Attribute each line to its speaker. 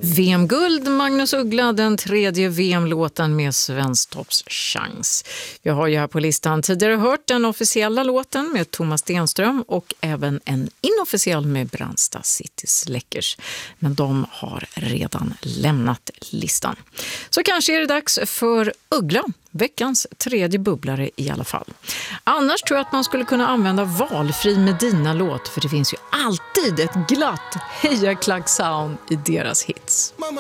Speaker 1: VM-guld, Magnus Uggla, den tredje VM-låten med Svensktops chans. Vi har ju här på listan tidigare hört den officiella låten med Thomas Stenström och även en inofficiell med Brandsta City Släckers. Men de har redan lämnat listan. Så kanske är det dags för Uggla, veckans tredje bubblare i alla fall. Annars tror jag att man skulle kunna använda valfri Medina-låt, för det finns ju alltid ett glatt hejaklack-sound i deras hits.